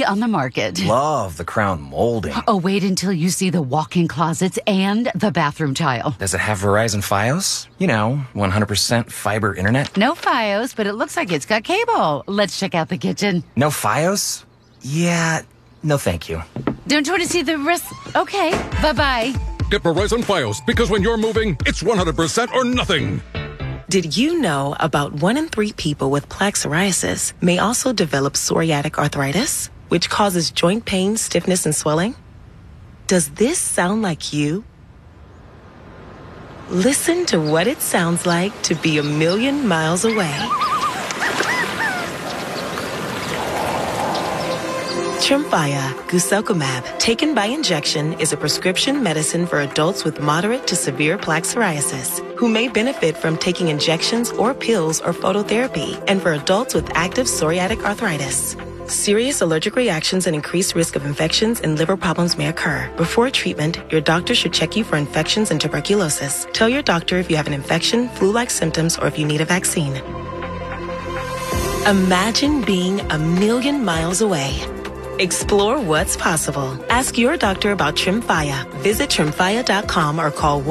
only on the market. Love the crown molding. Oh, wait until you see the walk-in closets and the bathroom tile. Does it have Verizon Fios? 100% fiber internet? No Fios, but it looks like it's got cable. Let's check out the kitchen. No Fios? Yeah, no thank you. Don't you want to see the rest? Okay, bye-bye. Get Verizon Fios, because when you're moving, it's 100% or nothing. Did you know about 1 in 3 people with plaque psoriasis may also develop psoriatic arthritis, which causes joint pain, stiffness, and swelling? Does this sound like you? Listen to what it sounds like to be a million miles away. Tremfya guselkumab, taken by injection, is a prescription medicine for adults with moderate to severe plaque psoriasis who may benefit from taking injections or pills or phototherapy, and for adults with active psoriatic arthritis. Serious allergic reactions and increased risk of infections and liver problems may occur. Before treatment, your doctor should check you for infections and tuberculosis. Tell your doctor if you have an infection, flu-like symptoms, or if you need a vaccine. Imagine being a million miles away. Explore what's possible. Ask your doctor about Tremfya. Visit Tremfya.com or call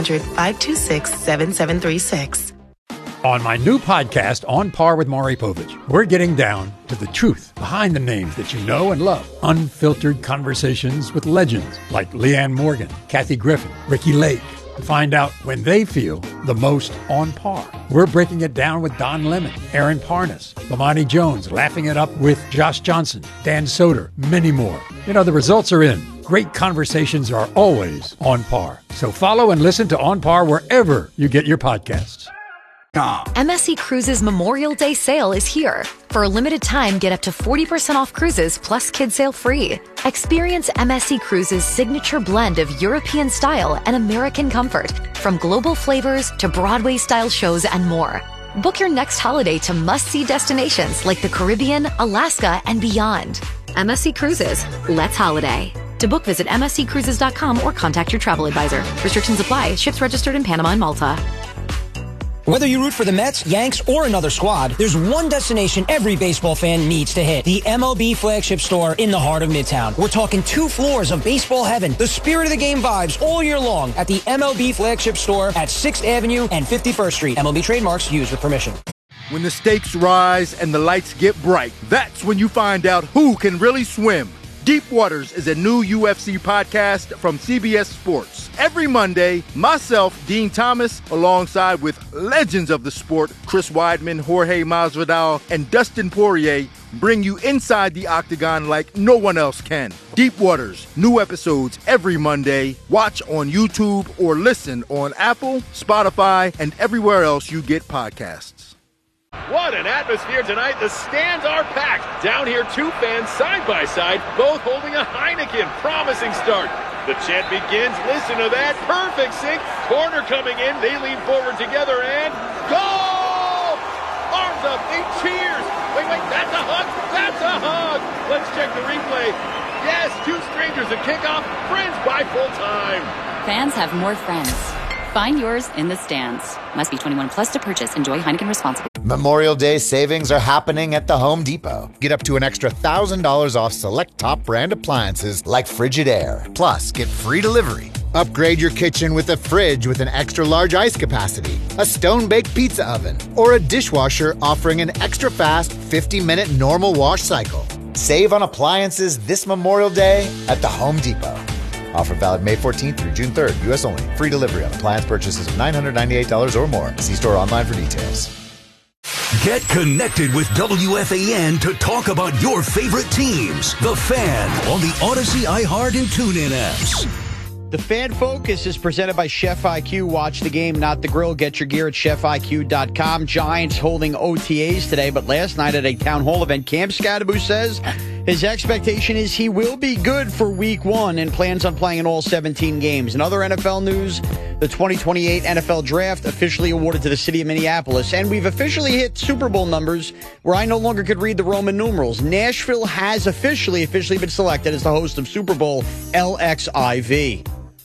1-800-526-7736. On my new podcast, On Par with Maury Povich, we're getting down to the truth behind the names that you know and love. Unfiltered conversations with legends like Leanne Morgan, Kathy Griffin, Ricky Lake, to find out when they feel the most on par. We're breaking it down with Don Lemon, Aaron Parnas, Lamani Jones, laughing it up with Josh Johnson, Dan Soder, many more. The results are in. Great conversations are always on par. So follow and listen to On Par wherever you get your podcasts. MSC Cruises Memorial Day sale is here. For a limited time, get up to 40% off cruises plus kid sail free. Experience MSC Cruises' signature blend of European style and American comfort, from global flavors to Broadway-style shows and more. Book your next holiday to must-see destinations like the Caribbean, Alaska, and beyond. MSC Cruises. Let's holiday. To book, visit msccruises.com or contact your travel advisor. Restrictions apply. Ships registered in Panama and Malta. Whether you root for the Mets, Yanks, or another squad, there's one destination every baseball fan needs to hit. The MLB flagship store in the heart of Midtown. We're talking 2 floors of baseball heaven. The spirit of the game vibes all year long at the MLB flagship store at 6th Avenue and 51st Street. MLB trademarks used with permission. When the stakes rise and the lights get bright, that's when you find out who can really swim. Deep Waters is a new UFC podcast from CBS Sports. Every Monday, myself, Dean Thomas, alongside with legends of the sport, Chris Weidman, Jorge Masvidal, and Dustin Poirier, bring you inside the octagon like no one else can. Deep Waters, new episodes every Monday. Watch on YouTube or listen on Apple, Spotify, and everywhere else you get podcasts. What an atmosphere tonight. The stands are packed. Down here, 2 fans side by side, both holding a Heineken. Promising start. The chant begins. Listen to that. Perfect sync. Corner coming in. They lean forward together and goal! Arms up. They cheers. Wait. That's a hug. That's a hug. Let's check the replay. Yes, 2 strangers at kickoff. Friends by full time. Fans have more friends. Find yours in the stands. Must be 21 plus to purchase. Enjoy Heineken responsibly. Memorial Day savings are happening at the Home Depot. Get up to an extra $1,000 off select top brand appliances like Frigidaire. Plus, get free delivery. Upgrade your kitchen with a fridge with an extra large ice capacity, a stone-baked pizza oven, or a dishwasher offering an extra fast 50-minute normal wash cycle. Save on appliances this Memorial Day at the Home Depot. Offer valid May 14th through June 3rd. U.S. only. Free delivery on appliance purchases of $998 or more. See store online for details. Get connected with WFAN to talk about your favorite teams. The Fan on the Odyssey, iHeart, and TuneIn apps. The Fan Focus is presented by Chef IQ. Watch the game, not the grill. Get your gear at chefiq.com. Giants holding OTAs today, but last night at a town hall event, Cam Scadaboo says his expectation is he will be good for week 1 and plans on playing in all 17 games. In other NFL news, the 2028 NFL Draft officially awarded to the city of Minneapolis, and we've officially hit Super Bowl numbers where I no longer could read the Roman numerals. Nashville has officially been selected as the host of Super Bowl LXIV.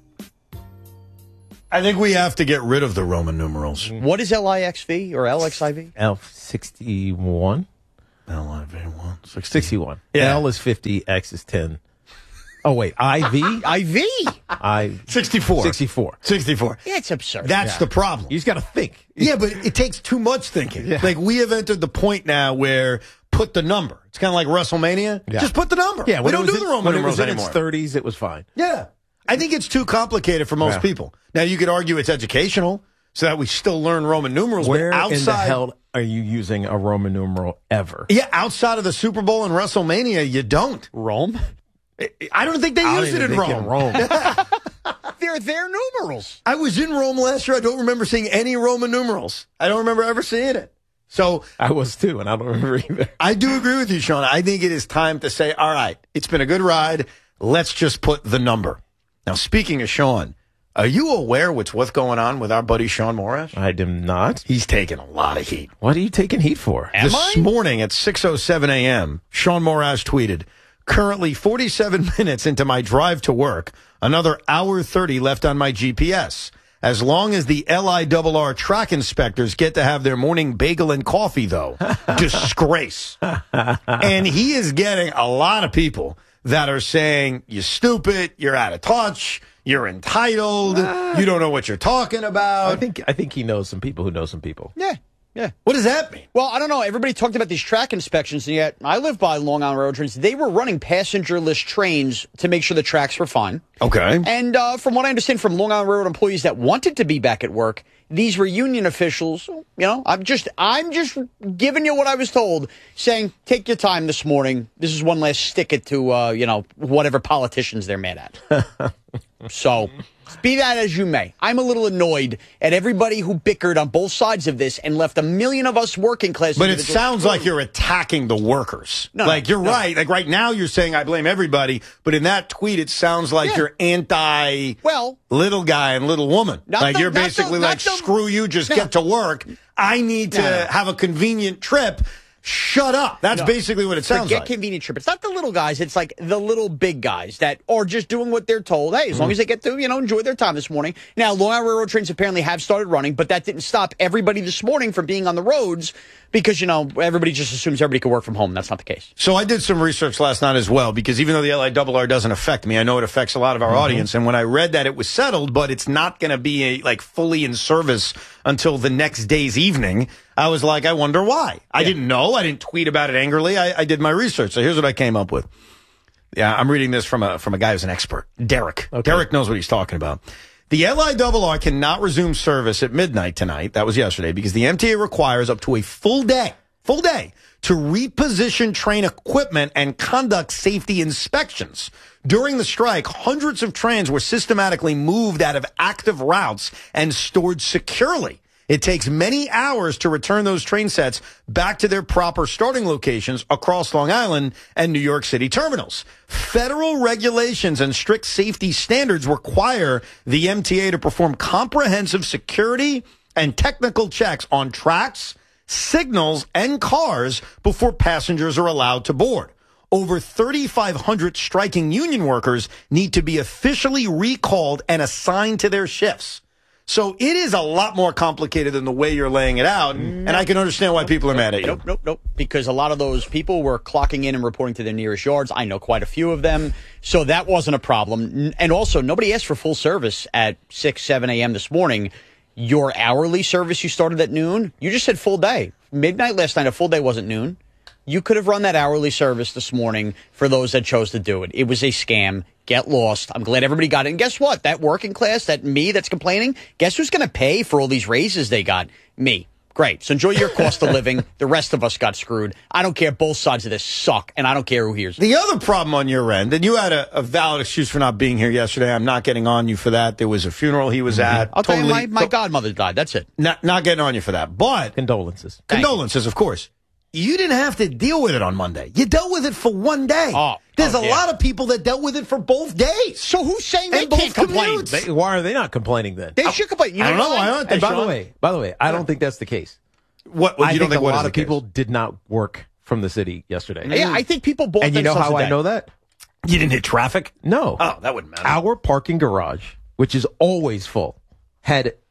I think we have to get rid of the Roman numerals. What is LIXV or LXIV? L61. LIV1. 61. Yeah. L is 50, X is 10. Oh, wait, IV? IV? 64. 64. 64. Yeah, it's absurd. That's the problem. You just got to think. Yeah, but it takes too much thinking. Like, we have entered the point now where put the number. It's kind of like WrestleMania. Yeah. Just put the number. Yeah, we don't do the Roman numerals when it was in anymore. its 30s, it was fine. Yeah. I think it's too complicated for most people. Now, you could argue it's educational so that we still learn Roman numerals. Where but outside, in the hell are you using a Roman numeral ever? Yeah, outside of the Super Bowl and WrestleMania, you don't. Rome? I don't think they use it in Rome. They're their numerals. I was in Rome last year. I don't remember seeing any Roman numerals. I don't remember ever seeing it. So I was too, and I don't remember either. I do agree with you, Sean. I think it is time to say, all right, it's been a good ride. Let's just put the number. Now, speaking of Sean, are you aware what's going on with our buddy Sean Morash? I am not. He's taking a lot of heat. What are you taking heat for? This morning at 6:07 a.m., Sean Morash tweeted, currently 47 minutes into my drive to work, another hour 30 left on my GPS. As long as the LIRR track inspectors get to have their morning bagel and coffee, though. Disgrace. And he is getting a lot of people that are saying, you're stupid, you're out of touch, you're entitled, you don't know what you're talking about. I think he knows some people who know some people. Yeah. Yeah. What does that mean? Well, I don't know. Everybody talked about these track inspections, and yet I live by Long Island Railroad trains. They were running passenger-less trains to make sure the tracks were fine. Okay. And from what I understand from Long Island Railroad employees that wanted to be back at work, these were union officials. You know, I'm just giving you what I was told, saying, take your time this morning. This is one last stick it to, whatever politicians they're mad at. So, be that as you may, I'm a little annoyed at everybody who bickered on both sides of this and left a million of us working class. But it sounds like you're attacking the workers. You're right. Like right now you're saying I blame everybody, but in that tweet it sounds like you're anti little guy and little woman. You're basically screw you, just get to work. I need to have a convenient trip. Shut up. That's basically what it sounds like. Forget convenient trip. It's not the little guys. It's like the little big guys that are just doing what they're told. Hey, as long as they get to, enjoy their time this morning. Now, Long Island Railroad trains apparently have started running, but that didn't stop everybody this morning from being on the roads because, everybody just assumes everybody can work from home. That's not the case. So I did some research last night as well, because even though the LIRR doesn't affect me, I know it affects a lot of our audience. And when I read that it was settled, but it's not going to be fully in service until the next day's evening, I was like, I wonder why. I didn't know. I didn't tweet about it angrily. I did my research. So here's what I came up with. Yeah, I'm reading this from a guy who's an expert, Derek. Okay. Derek knows what he's talking about. The LIRR cannot resume service at midnight tonight. That was yesterday, because the MTA requires up to a full day to reposition train equipment and conduct safety inspections. During the strike, hundreds of trains were systematically moved out of active routes and stored securely. It takes many hours to return those train sets back to their proper starting locations across Long Island and New York City terminals. Federal regulations and strict safety standards require the MTA to perform comprehensive security and technical checks on tracks, signals, and cars before passengers are allowed to board. Over 3,500 striking union workers need to be officially recalled and assigned to their shifts. So it is a lot more complicated than the way you're laying it out, and I can understand why people are mad at you. Nope. Because a lot of those people were clocking in and reporting to their nearest yards. I know quite a few of them, so that wasn't a problem. And also, nobody asked for full service at 6, 7 a.m. this morning. Your hourly service you started at noon, you just said full day. Midnight last night, a full day wasn't noon. You could have run that hourly service this morning for those that chose to do it. It was a scam. Get lost. I'm glad everybody got it. And guess what? That working class, that me that's complaining, guess who's going to pay for all these raises they got? Me. Great. So enjoy your cost of living. The rest of us got screwed. I don't care. Both sides of this suck, and I don't care who hears it. The other problem on your end, and you had a valid excuse for not being here yesterday. I'm not getting on you for that. There was a funeral he was at. I'll tell you, my godmother died. That's it. Not getting on you for that. But condolences. Condolences, of course. You didn't have to deal with it on Monday. You dealt with it for one day. There's a lot of people that dealt with it for both days. So who's saying they can't complain? Why are they not complaining then? They should complain. I don't know. Why aren't they, and by the way, I don't think that's the case. I think a lot of case? people did not work from the city yesterday. Yeah, I think people bought. And you know how I know that? You didn't hit traffic? No. Oh, that wouldn't matter. Our parking garage, which is always full, had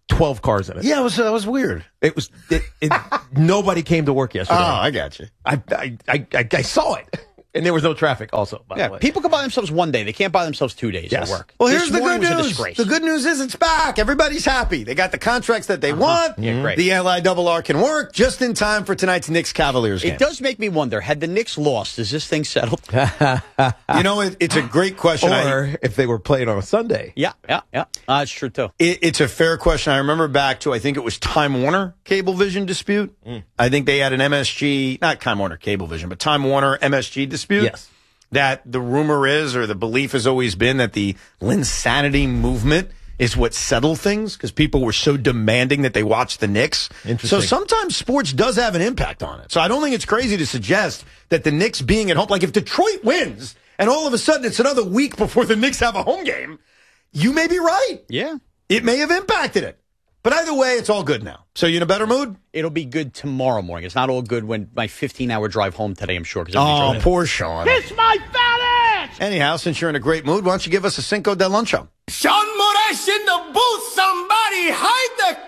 12 cars in it. Yeah, that was weird. It was nobody came to work yesterday. Oh, I got you. I saw it. And there was no traffic also, by the way. People can buy themselves one day. They can't buy themselves 2 days at work. Well, here's the morning good was a news. disgrace. The good news is it's back. Everybody's happy. They got the contracts that they want. Yeah, great. The LIRR can work just in time for tonight's Knicks-Cavaliers game. It does make me wonder, had the Knicks lost, is this thing settled? You know, it's a great question. Or if they were playing on a Sunday. Yeah. It's true, too. It's a fair question. I remember back to, I think it was Time Warner Cablevision dispute. I think they had an MSG, not Time Warner Cablevision, but Time Warner MSG dispute. Yes. That the rumor is, or the belief has always been, that the Linsanity movement is what settled things because people were so demanding that they watch the Knicks. So sometimes sports does have an impact on it. So I don't think it's crazy to suggest that the Knicks being at home, like if Detroit wins and all of a sudden it's another week before the Knicks have a home game, you may be right. Yeah. It may have impacted it. But either way, it's all good now. So you in a better mood? It'll be good tomorrow morning. It's not all good when my 15-hour drive home today, I'm sure. Oh, poor Sean. Kiss my fat ass! Anyhow, since you're in a great mood, why don't you give us a Cinco de Luncho? Sean Moraes in the booth. Somebody hide the